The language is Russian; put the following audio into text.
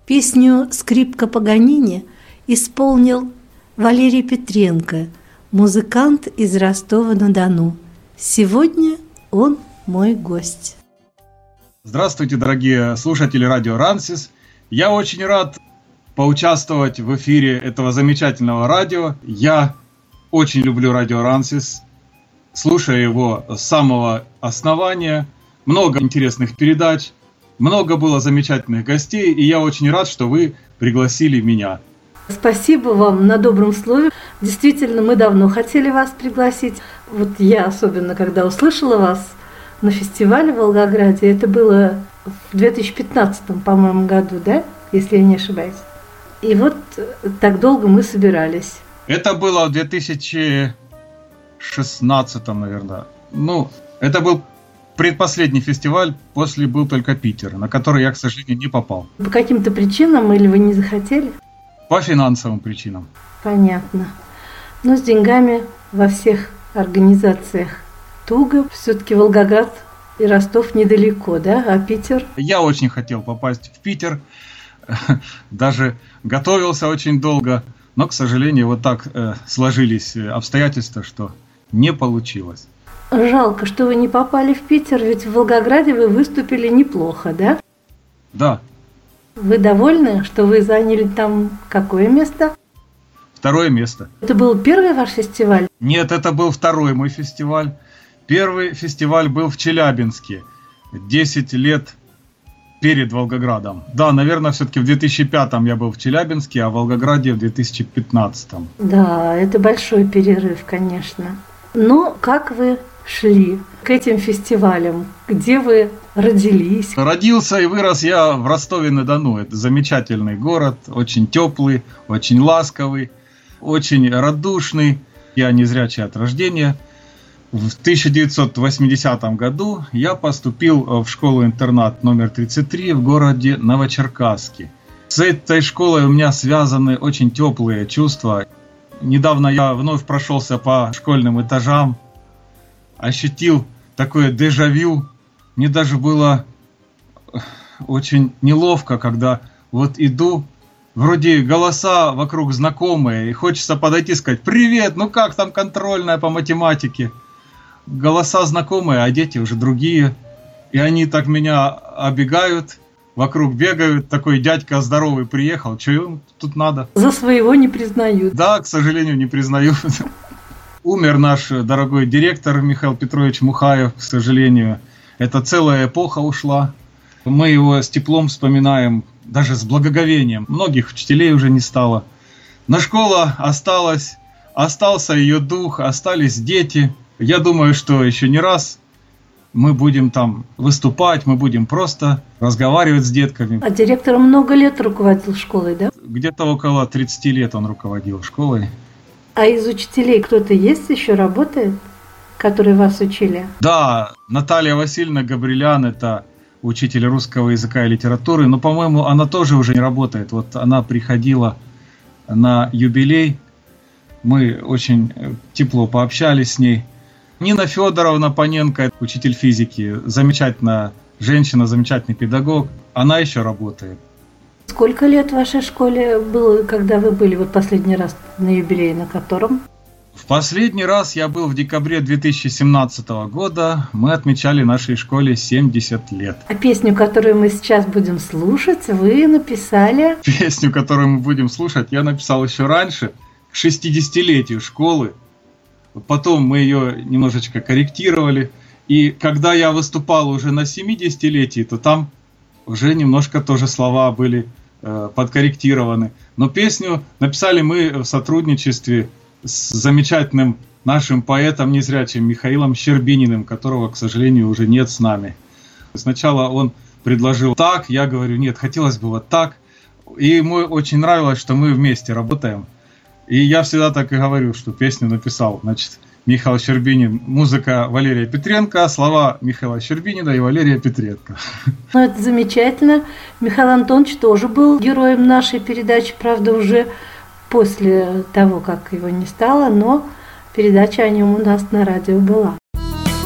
Песню «Скрипка Паганини» исполнил Валерий Петренко, музыкант из Ростова-на-Дону. Сегодня он мой гость. Здравствуйте, дорогие слушатели радио Рансис. Я очень рад поучаствовать в эфире этого замечательного радио. Я очень люблю радио Рансис, слушаю его с самого основания. Много интересных передач, много было замечательных гостей, и я очень рад, что вы пригласили меня. Спасибо вам на добром слове. Действительно, мы давно хотели вас пригласить. Вот я особенно, когда услышала вас на фестивале в Волгограде, это было в 2015, по-моему, году, да? Если я не ошибаюсь. И вот так долго мы собирались. Это было в 2016, наверное. Это был предпоследний фестиваль, после был только Питер, на который я, к сожалению, не попал. По каким-то причинам или вы не захотели? По финансовым причинам. Понятно. Но с деньгами во всех организациях туго. Все-таки Волгоград и Ростов недалеко, да? А Питер? Я очень хотел попасть в Питер. Даже готовился очень долго. Но, к сожалению, вот так сложились обстоятельства, что не получилось. Жалко, что вы не попали в Питер, ведь в Волгограде вы выступили неплохо, да? Да. Вы довольны, что вы заняли там какое место? 2 место. Это был первый ваш фестиваль? Нет, это был 2 мой фестиваль. Первый фестиваль был в Челябинске. 10 лет перед Волгоградом. Да, наверное, все-таки в 2005 я был в Челябинске, а в Волгограде в 2015. Да, это большой перерыв, конечно. Но как вы шли к этим фестивалям? Где вы родились? Родился и вырос я в Ростове-на-Дону. Это замечательный город, очень теплый, очень ласковый, очень радушный. Я незрячий от рождения. В 1980 году я поступил в школу-интернат номер 33 в городе Новочеркасске. С этой школой у меня связаны очень теплые чувства. Недавно я вновь прошелся по школьным этажам, ощутил такое дежавю. Мне даже было очень неловко, когда вот иду, вроде голоса вокруг знакомые, и хочется подойти и сказать: «Привет, ну как там контрольная по математике?» Голоса знакомые, а дети уже другие. И они так меня оббегают, вокруг бегают. Такой дядька здоровый приехал, что им тут надо? За своего не признают. Да, к сожалению, не признают. Умер наш дорогой директор Михаил Петрович Мухаев, к сожалению. Это целая эпоха ушла. Мы его с теплом вспоминаем, даже с благоговением. Многих учителей уже не стало. Но школа осталась, остался ее дух, остались дети. Я думаю, что еще не раз мы будем там выступать, мы будем просто разговаривать с детками. А директор много лет руководил школой, да? Где-то около 30 лет он руководил школой. А из учителей кто-то есть еще, работает, которые вас учили? Да, Наталья Васильевна Габрилян, это учитель русского языка и литературы, но, по-моему, она тоже уже не работает. Вот она приходила на юбилей, мы очень тепло пообщались с ней. Нина Федоровна Паненко, учитель физики, замечательная женщина, замечательный педагог, она еще работает. Сколько лет в вашей школе было, когда вы были вот последний раз на юбилее, на котором? В последний раз я был в декабре 2017 года. Мы отмечали нашей школе 70 лет. А песню, которую мы сейчас будем слушать, вы написали? Песню, которую мы будем слушать, я написал еще раньше, к 60-летию школы. Потом мы ее немножечко корректировали. И когда я выступал уже на 70-летии, то там уже немножко тоже слова были подкорректированы. Но песню написали мы в сотрудничестве с замечательным нашим поэтом незрячим Михаилом Щербининым, которого, к сожалению, уже нет с нами. Сначала он предложил так, я говорю: нет, хотелось бы вот так. И ему очень нравилось, что мы вместе работаем. И я всегда так и говорю, что песню написал, значит, Михаил Щербинин, музыка Валерия Петренко, слова Михаила Щербинина и Валерия Петренко. Ну, это замечательно. Михаил Антонович тоже был героем нашей передачи, правда, уже после того, как его не стало, но передача о нем у нас на радио была.